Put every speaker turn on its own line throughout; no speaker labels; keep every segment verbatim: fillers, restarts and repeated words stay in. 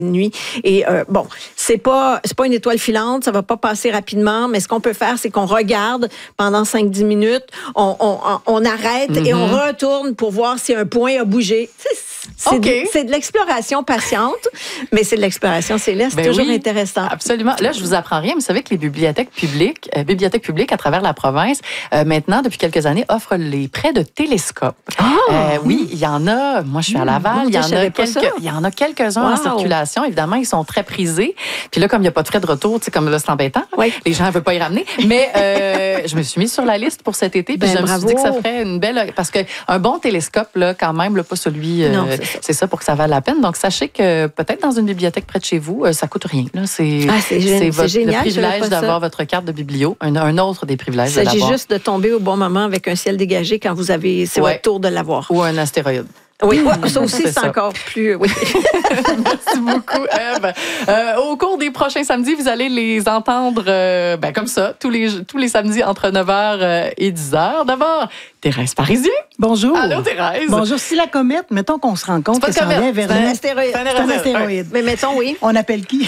nuit. Et euh, bon, c'est pas c'est pas une étoile filante, ça va pas passer rapidement, mais ce qu'on peut faire, c'est qu'on regarde pendant cinq dix minutes, on, on, on arrête mm-hmm. et on retourne pour voir si un point a bougé. C'est, c'est, okay. de, c'est de l'exploration patiente, mais c'est de l'exploration céleste, ben toujours oui, intéressant.
Absolument. Là, je vous apprends rien, mais vous savez que les bibliothèques publiques, euh, bibliothèques publiques à travers la province, euh, maintenant, depuis quelques années, offrent les prêts de télescopes. Oh, euh, oui, il y en a. Moi, je suis à Laval. Il y en a quelques, il y en a quelques-uns wow. en circulation. Évidemment, ils sont très prisés. Puis là, comme il n'y a pas de frais de retour, tu sais, comme là, c'est embêtant. Oui. Les gens ne veulent pas y ramener. Mais euh, je me suis mise sur la liste pour cet été. Puis ben, je bravo. me suis dit que ça ferait une belle... Parce qu'un bon télescope, là, quand même, là, pas celui... Euh, non, c'est, ça. c'est ça, pour que ça vaille la peine. Donc, sachez que peut-être dans une bibliothèque près de chez vous, euh, ça coûte rien. Là. C'est,
ah, c'est, c'est, votre, c'est génial.
Le privilège d'avoir votre carte de biblio. Un, un autre des privilèges de l'avoir.
Il s'agit juste de tomber au bon moment avec un ciel dégagé quand vous avez... C'est ouais. votre tour de l'avoir.
Ou un astéroïde.
Oui, ouais, ça aussi, c'est, c'est encore plus... Oui.
Merci beaucoup, Ève. Euh, au cours des prochains samedis, vous allez les entendre euh, ben, comme ça, tous les, tous les samedis entre neuf heures et dix heures. D'abord, Thérèse Parisien.
Bonjour.
Allô, Thérèse.
Bonjour. Si la comète, mettons qu'on se rend compte que ça vient vers
un astéroïde.
C'est un astéroïde.
Mais mettons, oui.
On appelle qui?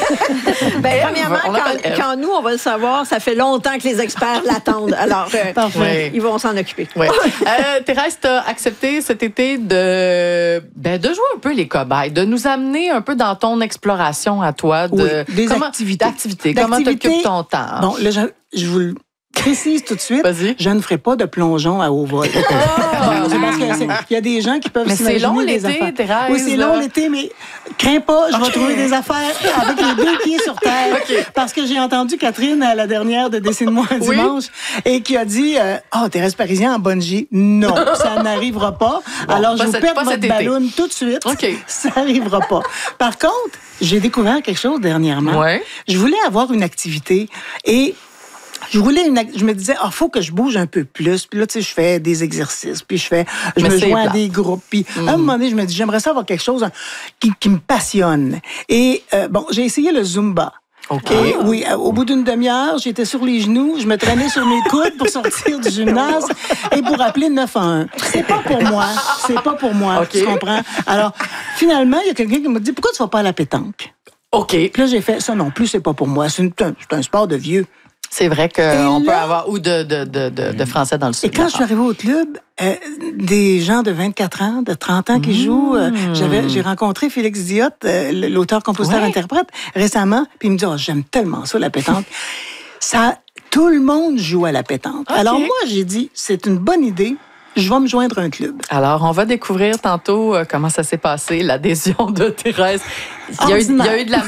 ben, Ève, premièrement, quand, quand nous, on va le savoir, ça fait longtemps que les experts l'attendent. Alors, euh, Parfait. ils vont s'en occuper.
Oui. euh, Thérèse, tu as accepté cet été de, ben, de jouer un peu les cobayes, de nous amener un peu dans ton exploration à toi. De,
oui, des
comment,
activités.
D'activités. Comment tu occupes ton temps?
Bon, là, je, je vous le précise tout de suite.
Vas-y.
Je ne ferai pas de plongeon à haut vol. Oh! C'est parce qu'il y a des gens qui peuvent
mais
s'imaginer
c'est long
des
l'été,
affaires.
Thérèse.
Oui, c'est long l'été, mais crains pas, je vais okay. trouver des affaires avec les deux pieds sur terre. Okay. Parce que j'ai entendu Catherine à la dernière de Dessine-moi un oui. dimanche et qui a dit euh, « Oh, Thérèse Parisien en bungee. » Non, ça n'arrivera pas. Bon, Alors, je vous
cette,
pète votre ballon tout de suite.
Okay.
Ça n'arrivera pas. Par contre, j'ai découvert quelque chose dernièrement.
Ouais.
Je voulais avoir une activité et... Je voulais une, je me disais, ah, oh, faut que je bouge un peu plus. Puis là, tu sais, je fais des exercices, puis je fais, je
Mais
me joins
plat.
à des groupes. Puis
mm.
à un moment donné, je me dis, j'aimerais ça avoir quelque chose hein, qui, qui me passionne. Et euh, bon, j'ai essayé le Zumba.
Okay.
Et oui, au bout d'une demi-heure, j'étais sur les genoux, je me traînais sur mes coudes pour sortir du gymnase et pour appeler neuf un un. C'est pas pour moi, c'est pas pour moi, okay. Tu comprends? Alors, finalement, il y a quelqu'un qui m'a dit, pourquoi tu vas pas à la pétanque?
OK.
Puis là, j'ai fait, ça non plus, c'est pas pour moi, c'est, une, c'est un sport de vieux.
C'est vrai qu'on peut avoir, ou de, de, de, de, de français dans le sud.
Et quand je suis arrivée au club, euh, des gens de vingt-quatre ans, de trente ans qui mmh. jouent, euh, j'avais, j'ai rencontré Félix Diot, euh, l'auteur, compositeur, ouais. interprète, récemment, puis il me dit, oh, j'aime tellement ça, la pétanque. ça, tout le monde joue à la pétanque. Okay. Alors moi, j'ai dit, c'est une bonne idée. Je vais me joindre à un club.
Alors, on va découvrir tantôt euh, comment ça s'est passé, l'adhésion de Thérèse. Il y a, eu, il y a eu de la...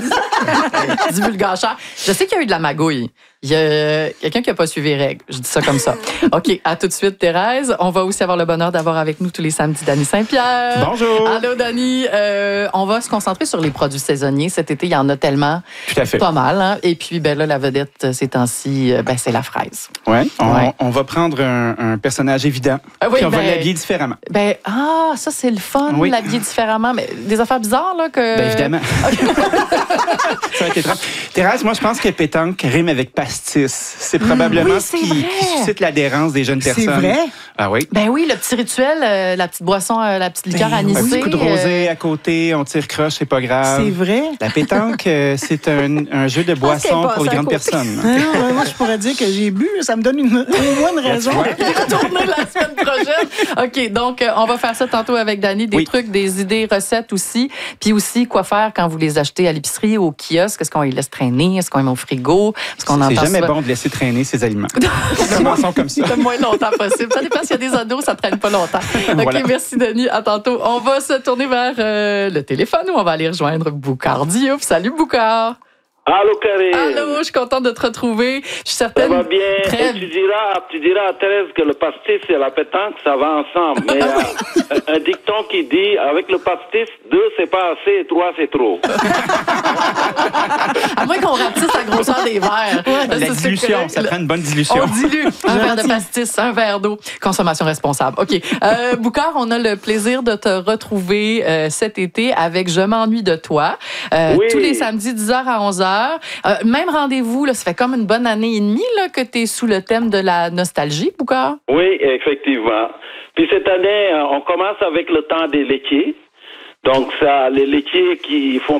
du vulgacheur. Je sais qu'il y a eu de la magouille. Il y a quelqu'un qui n'a pas suivi les règles. Je dis ça comme ça. OK, à tout de suite, Thérèse. On va aussi avoir le bonheur d'avoir avec nous tous les samedis Dany Saint-Pierre.
Bonjour.
Allô, Dany. Euh, on va se concentrer sur les produits saisonniers. Cet été, il y en a tellement.
Tout à fait.
Pas mal. Hein? Et puis, ben là, la vedette, ces temps-ci, ben, c'est la fraise.
Ouais, on,
ouais.
On va prendre un, un personnage évident.
Ah oui,
puis on
ben,
va l'habiller différemment.
Ben, ah, ça, c'est le fun, oui. l'habiller différemment. Mais des affaires bizarres, là, que...
Ben, évidemment. Ça va être étrange. Thérèse, moi, je pense que pétanque rime avec pastis. C'est probablement
oui,
ce qui, qui suscite l'adhérence des jeunes personnes.
C'est vrai?
Ah oui?
Ben oui, le petit rituel, euh, la petite boisson, euh, la petite liqueur ben, anisée.
Un petit coup de rosé euh... à côté, on tire croche, c'est pas grave.
C'est vrai?
La pétanque, euh, c'est un, un jeu de boisson pour les grandes personnes.
Non, non, moi, je pourrais dire que j'ai bu, ça me donne une, une bonne raison.
Retourner la semaine prochaine. OK, donc, euh, on va faire ça tantôt avec Dany. Des oui. trucs, des idées, recettes aussi. Puis aussi, quoi faire quand vous les achetez à l'épicerie, au kiosque. Est-ce qu'on les laisse traîner? Est-ce qu'on les met au frigo? Est-ce qu'on
c'est
entend
jamais
ça?
bon de laisser traîner ces aliments. Commençons comme ça.
Le moins longtemps possible. Ça dépend s'il y a des ados, ça ne traîne pas longtemps. OK, voilà. Merci, Dany. À tantôt. On va se tourner vers euh, le téléphone où on va aller rejoindre Boucard Diouf. Salut, Boucard.
Allô, Karine.
Allô, je suis contente de te retrouver. Je suis certaine.
Ça va bien.
Très...
Et tu diras, tu diras à Thérèse que le pastis et la pétanque, ça va ensemble. Mais euh, un dicton qui dit, avec le pastis, deux, c'est pas assez, et trois, c'est trop.
À moins qu'on rapetisse la grosseur des verres.
Ouais, la ça, dilution, ça prend une bonne dilution.
On dilue un verre de pastis, un verre d'eau. Consommation responsable. OK. Euh, Boucard, on a le plaisir de te retrouver euh, cet été avec Je m'ennuie de toi. Euh,
oui.
Tous les samedis, dix heures à onze heures. Euh, même rendez-vous, là, ça fait comme une bonne année et demie là, que tu es sous le thème de la nostalgie, Boucard.
Oui, effectivement. Puis cette année, on commence avec le temps des laitiers. Donc, ça, les laitiers qui font